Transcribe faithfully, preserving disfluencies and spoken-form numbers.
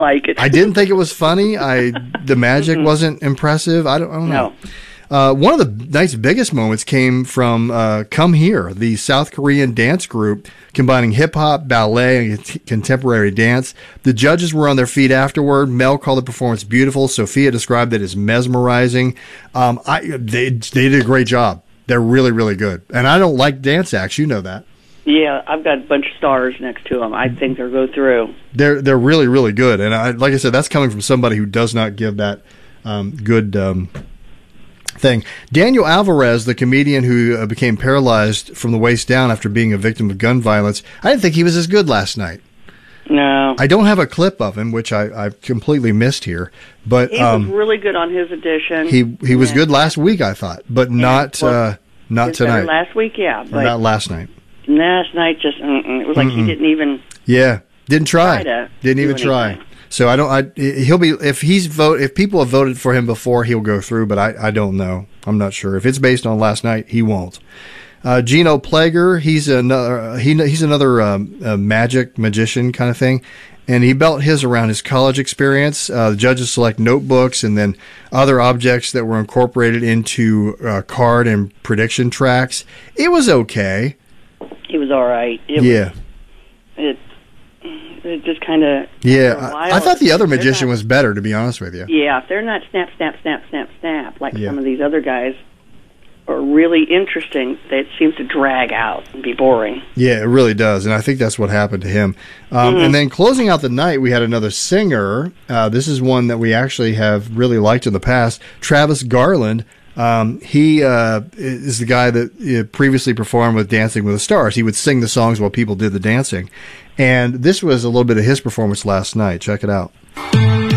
like it. I didn't think it was funny. I the magic Mm-mm. wasn't impressive. I don't, I don't know. No. Uh, one of the night's biggest moments came from uh, Come Here, the South Korean dance group combining hip-hop, ballet, and c- contemporary dance. The judges were on their feet afterward. Mel called the performance beautiful. Sophia described it as mesmerizing. Um, I, they, they did a great job. They're really, really good. And I don't like dance acts. You know that. Yeah, I've got a bunch of stars next to them. I think they'll go through. They're they're really, really good. And I, like I said, that's coming from somebody who does not give that um, good um, thing. Daniel Alvarez, the comedian who uh, became paralyzed from the waist down after being a victim of gun violence, I didn't think he was as good last night. No. I don't have a clip of him, which I, I completely missed here. But He um, was really good on his edition. he he was Yeah. good last week, I thought, but not well, uh, not It's better tonight. Last week, yeah. Or But not last night. last night, just, mm-mm. It was like Mm-mm. he didn't even Yeah, didn't try. try to Didn't do even try. anything. So I don't. I he'll be if he's vote if people have voted for him before, he'll go through. But I I don't know. I'm not sure if it's based on last night. He won't. Uh, Gino Plager, he's another he he's another um, uh, magic magician kind of thing, and he built his around his college experience. Uh, the judges select notebooks and then other objects that were incorporated into uh, card and prediction tracks. It was okay. He was all right. It yeah. Was, it, it just kind of... Yeah, I, I thought the other magician was better, to be honest with you. Yeah, if they're not snap, snap, snap, snap, snap, like Yeah. some of these other guys are really interesting, it seems to drag out and be boring. Yeah, it really does, and I think that's what happened to him. Um, Mhm. And then closing out the night, we had another singer. Uh, this is one that we actually have really liked in the past, Travis Garland. Um, he uh, is the guy that uh, previously performed with Dancing with the Stars. He would sing the songs while people did the dancing. And this was a little bit of his performance last night. Check it out.